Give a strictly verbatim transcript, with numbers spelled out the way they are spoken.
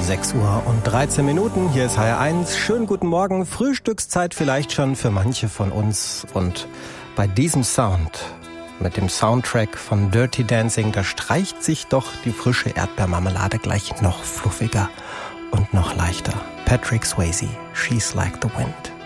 sechs Uhr und dreizehn Minuten. Hier ist H R eins. Schönen guten Morgen. Frühstückszeit vielleicht schon für manche von uns. Und bei diesem Sound, mit dem Soundtrack von Dirty Dancing, da streicht sich doch die frische Erdbeermarmelade gleich noch fluffiger und noch leichter. Patrick Swayze, She's Like the Wind.